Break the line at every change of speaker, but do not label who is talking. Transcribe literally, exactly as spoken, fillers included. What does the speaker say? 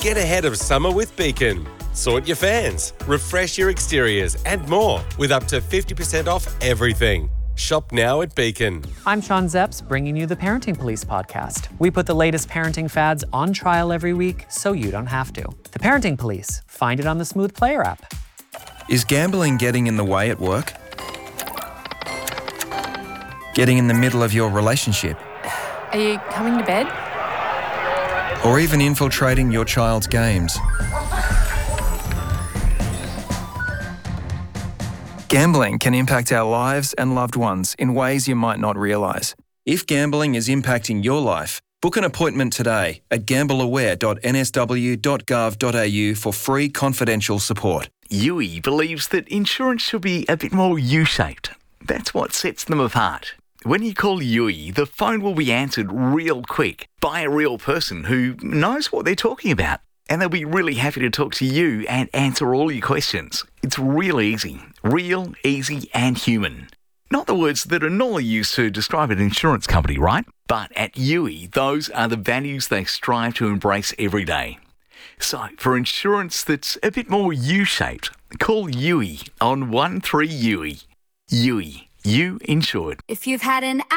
Get ahead of summer with Beacon. Sort your fans, refresh your exteriors and more with up to fifty percent off everything. Shop now at Beacon.
I'm Sean Zepps, bringing you the Parenting Police podcast. We put the latest parenting fads on trial every week so you don't have to. The Parenting Police. Find it on the Smooth Player app.
Is gambling getting in the way at work? Getting in the middle of your relationship?
Are you coming to bed?
Or even infiltrating your child's games? Gambling can impact our lives and loved ones in ways you might not realise. If gambling is impacting your life, book an appointment today at gambleaware dot n s w dot gov dot a u for free confidential support.
U I believes that insurance should be a bit more U-shaped. That's what sets them apart. When you call U I, the phone will be answered real quick by a real person who knows what they're talking about. And they'll be really happy to talk to you and answer all your questions. It's real easy. Real, easy and human. Not the words that are normally used to describe an insurance company, right? But at U I, those are the values they strive to embrace every day. So, for insurance that's a bit more U-shaped, call U I on one three U I. U I. You insured.
If you've had an